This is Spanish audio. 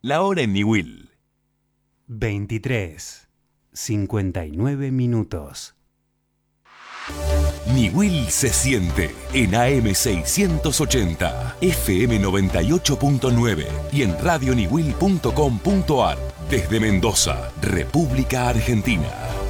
La hora en Niwil. 23:59 minutos. Niwil se siente en AM 680, FM 98.9 y en radioniwil.com.ar desde Mendoza, República Argentina.